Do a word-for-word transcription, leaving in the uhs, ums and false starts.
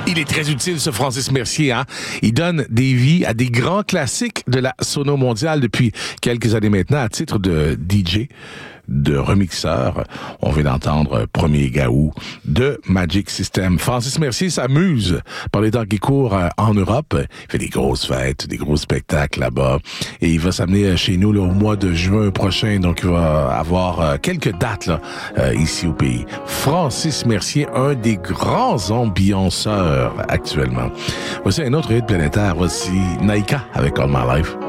Il est très utile, ce Francis Mercier. Hein? Il donne des vies à des grands classiques de la sono mondiale depuis quelques années maintenant, à titre de D J, de remixeur. On vient d'entendre Premier Gaou de Magic System. Francis Mercier s'amuse par les temps qui courent en Europe. Il fait des grosses fêtes, des gros spectacles là-bas. Et il va s'amener chez nous là, au mois de juin prochain. Donc, il va avoir quelques dates là, euh, ici au pays. Francis Mercier, un des grands ambianceurs actuellement. Voici un autre hit planétaire. Voici Naika avec All My Life.